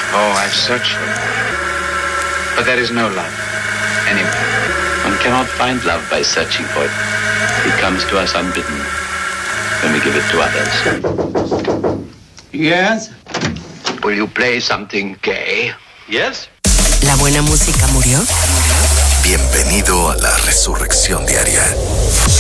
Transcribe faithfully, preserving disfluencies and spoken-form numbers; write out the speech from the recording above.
Oh, I've searched for it. But there is no love anywhere. One cannot find love by searching for it. It comes to us unbidden when we give it to others. Yes. Will you play something gay? Yes. ¿La buena música murió? Bienvenido a la Resurrección Diaria.